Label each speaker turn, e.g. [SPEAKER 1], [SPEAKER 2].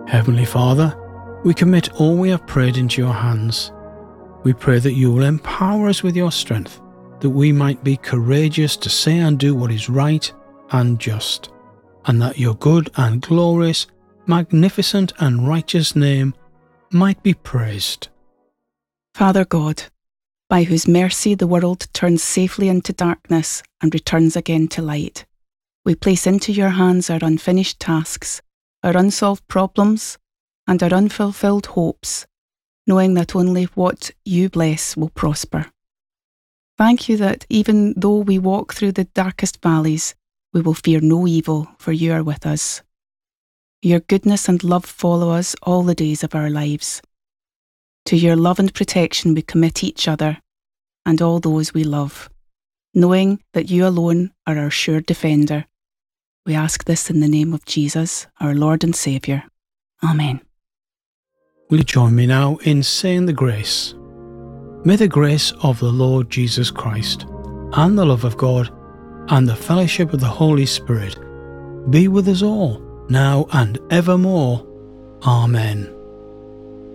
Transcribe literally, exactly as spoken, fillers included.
[SPEAKER 1] Heavenly Father, we commit all we have prayed into your hands. We pray that you will empower us with your strength, that we might be courageous to say and do what is right and just, and that your good and glorious, magnificent and righteous name might be praised.
[SPEAKER 2] Father God, by whose mercy the world turns safely into darkness and returns again to light, we place into your hands our unfinished tasks, our unsolved problems, and our unfulfilled hopes, knowing that only what you bless will prosper. Thank you that even though we walk through the darkest valleys, we will fear no evil, for you are with us. Your goodness and love follow us all the days of our lives. To your love and protection we commit each other and all those we love, knowing that you alone are our sure defender. We ask this in the name of Jesus, our Lord and Saviour. Amen.
[SPEAKER 1] Will you join me now in saying the grace? May the grace of the Lord Jesus Christ, and the love of God, and the fellowship of the Holy Spirit be with us all, now and evermore. Amen.